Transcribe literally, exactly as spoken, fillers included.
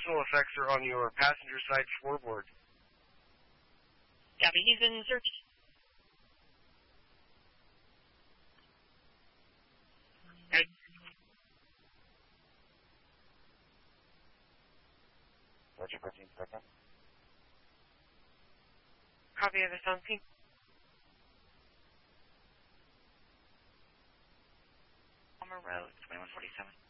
personal effects are on your passenger side floorboard. Copy. He's in search. Right. Roger, fifteen seconds. Copy of the seventeen. Palmer Road, twenty-one forty-seven.